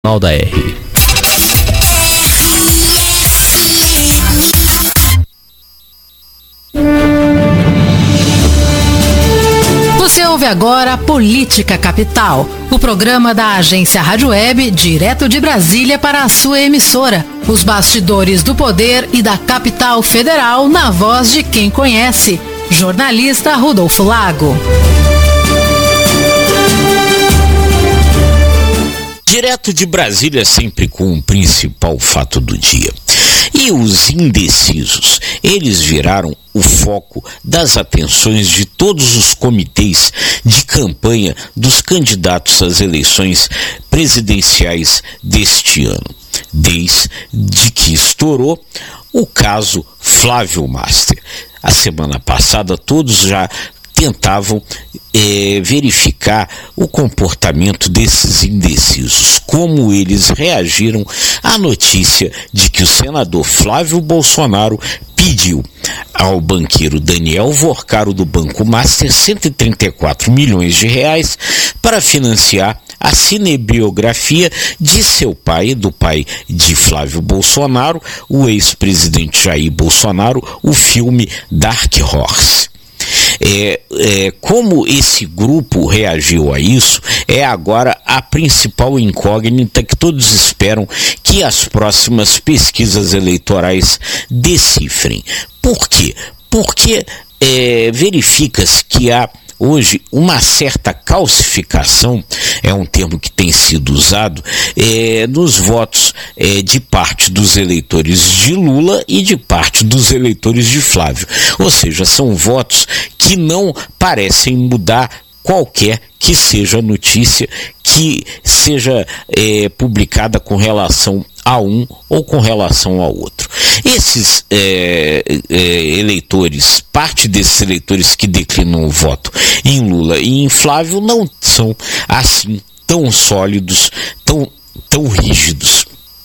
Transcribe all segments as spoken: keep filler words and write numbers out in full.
Jornal da R. Você ouve agora Política Capital, o programa da agência Rádio Web, direto de Brasília para a sua emissora. Os bastidores do poder e da capital federal na voz de quem conhece. Jornalista Rodolfo Lago. Direto de Brasília, sempre com o principal fato do dia. E os indecisos, eles viraram o foco das atenções de todos os comitês de campanha dos candidatos às eleições presidenciais deste ano, desde que estourou o caso Flávio Master. A semana passada todos já tentavam é, verificar o comportamento desses indecisos, como eles reagiram à notícia de que o senador Flávio Bolsonaro pediu ao banqueiro Daniel Vorcaro do Banco Master cento e trinta e quatro milhões de reais para financiar a cinebiografia de seu pai, do pai de Flávio Bolsonaro, o ex-presidente Jair Bolsonaro, o filme Dark Horse. É, é, como esse grupo reagiu a isso é agora a principal incógnita que todos esperam que as próximas pesquisas eleitorais decifrem. Por quê? Porque é, verifica-se que há hoje uma certa calcificação, é um termo que tem sido usado, é, nos votos é, de parte dos eleitores de Lula e de parte dos eleitores de Flávio. Ou seja, são votos que não parecem mudar qualquer que seja a notícia que seja é, publicada com relação a um ou com relação ao outro. Esses é, é, eleitores, parte desses eleitores que declinam o voto em Lula e em Flávio não são assim tão sólidos, tão, tão rígidos.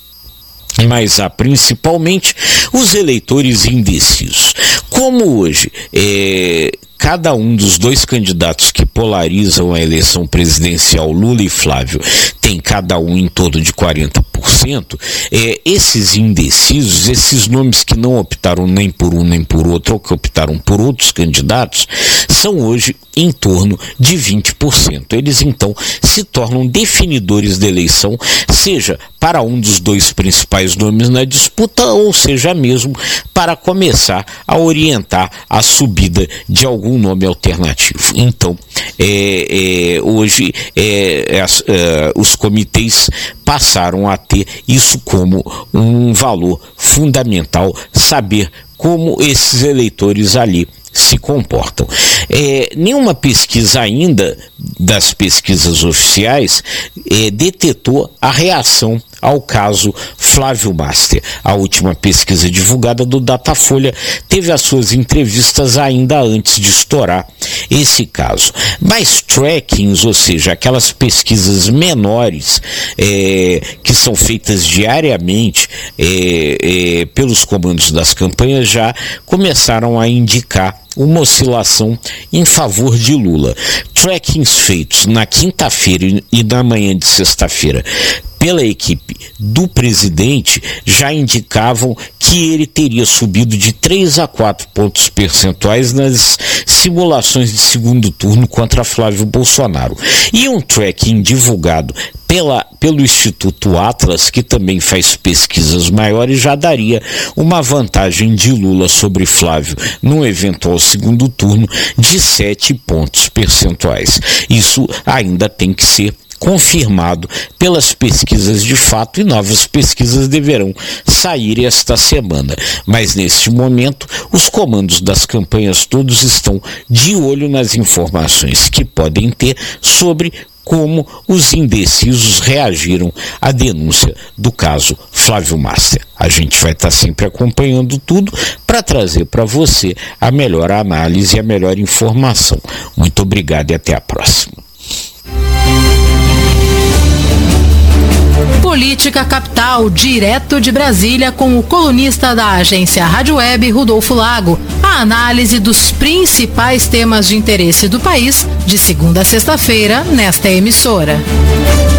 Mas há principalmente os eleitores indecisos. Como hoje é, cada um dos dois candidatos que polarizam a eleição presidencial, Lula e Flávio, tem cada um em torno de quarenta por cento, é, esses indecisos, esses nomes que não optaram nem por um nem por outro, ou que optaram por outros candidatos, são hoje em torno de vinte por cento. Eles então se tornam definidores da eleição, seja para um dos dois principais nomes na disputa, ou seja mesmo para começar a orientar a subida de algum nome alternativo. Então, é, é, hoje é, é, é, os comitês passaram a ter isso como um valor fundamental, saber como esses eleitores ali se comportam. É, nenhuma pesquisa ainda, das pesquisas oficiais, é, detetou a reação ao caso Flávio Master. A última pesquisa divulgada do Datafolha teve as suas entrevistas ainda antes de estourar esse caso. Mas trackings, ou seja, aquelas pesquisas menores é, que são feitas diariamente é, é, pelos comandos das campanhas, já começaram a indicar uma oscilação em favor de Lula. Trackings feitos na quinta-feira e na manhã de sexta-feira pela equipe do presidente já indicavam que ele teria subido de três a quatro pontos percentuais nas simulações de segundo turno contra Flávio Bolsonaro. E um tracking divulgado pela, pelo Instituto Atlas, que também faz pesquisas maiores, já daria uma vantagem de Lula sobre Flávio num eventual segundo turno de sete pontos percentuais. Isso ainda tem que ser confirmado pelas pesquisas de fato, e novas pesquisas deverão sair esta semana. Mas neste momento, os comandos das campanhas todos estão de olho nas informações que podem ter sobre como os indecisos reagiram à denúncia do caso Flávio Master. A gente vai estar sempre acompanhando tudo para trazer para você a melhor análise e a melhor informação. Muito obrigado e até a próxima. Política Capital, direto de Brasília, com o colunista da agência Rádio Web, Rodolfo Lago. A análise dos principais temas de interesse do país, de segunda a sexta-feira, nesta emissora.